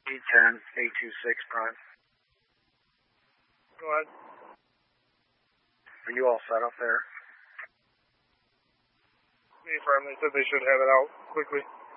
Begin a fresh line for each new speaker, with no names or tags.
D10, 826 prime.
Go ahead.
Are you all set up there?
Confirm, they said they should have it out quickly.